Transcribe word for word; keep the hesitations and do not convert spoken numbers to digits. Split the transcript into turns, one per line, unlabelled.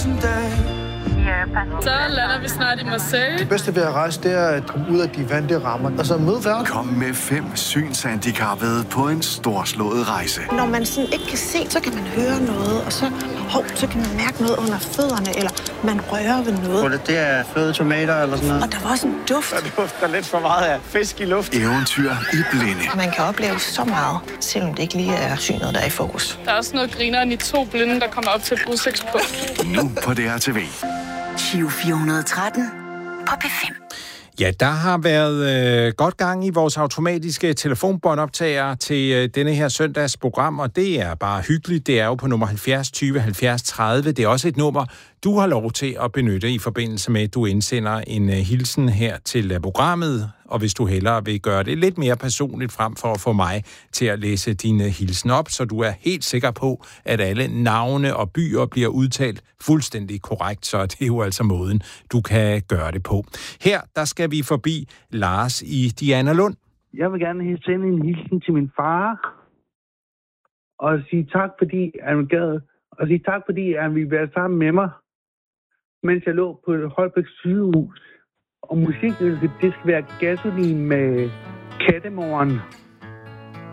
Så lander vi snart i Marseille.
Det bedste ved at rejse, det er at komme ud af de vante rammer. Og så møde verden.
Kom med fem synshandicappede på en storslået rejse.
Når man sådan ikke kan se, så kan man høre noget. Og så, hov, så kan man mærke noget under fødderne, eller man rører ved noget.
Det er fløde tomater eller sådan noget.
Og der var også en duft.
Der dufter lidt for meget af fisk i luft.
Eventyr i blinde.
Man kan opleve så meget, selvom det ikke lige er synet, der er i fokus.
Der er også noget grineren i to blinde, der kommer op til et udsigtspunkt.
Nu på D R T V.
Giro fire hundrede og tretten på P fem.
Ja, der har været øh, godt gang i vores automatiske telefonbåndoptager til øh, denne her søndags program, og det er bare hyggeligt. Det er jo på nummer halvfjerds tyve halvfjerds tredive. Det er også et nummer, du har lov til at benytte i forbindelse med, at du indsender en øh, hilsen her til øh, programmet. Og hvis du hellere vil gøre det lidt mere personligt frem for at få mig til at læse din øh, hilsen op, så du er helt sikker på, at alle navne og byer bliver udtalt fuldstændig korrekt, så det er jo altså måden, du kan gøre det på. Her, der skal vi forbi Lars i Dianalund.
Jeg vil gerne sende en hilsen til min far, og sige tak, fordi han gad, og sige tak, fordi han ville være sammen med mig, mens jeg lå på Holbæk sygehus. Og musik, det skal være gasolin med Kattemoren.